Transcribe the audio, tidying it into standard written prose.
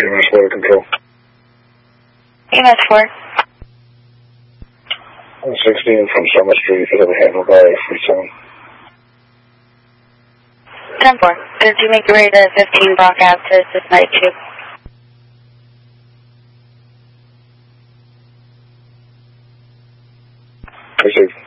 EMS 4 control. EMS 4. 16 from Summer Street, it'll be handled by 47. 10-4. Did you make your way to 15 Brock Ave to assist night 2? Received.